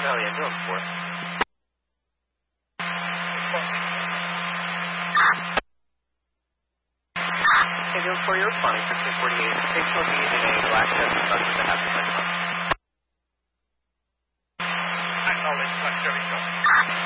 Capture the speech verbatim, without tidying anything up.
Valley Ambulance Force. Ambulance Force, you're responding for two forty-eight. Patient will be in a black chest suspect with a hazard light on.